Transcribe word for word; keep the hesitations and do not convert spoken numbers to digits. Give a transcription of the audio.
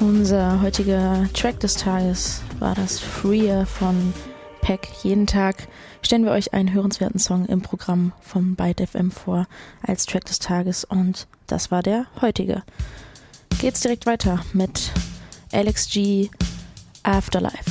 Unser heutiger Track des Tages war das Freer von Peck. Jeden Tag stellen wir euch einen hörenswerten Song im Programm vom Byte F M vor als Track des Tages und das war der heutige. Geht's direkt weiter mit Alex G. Afterlife.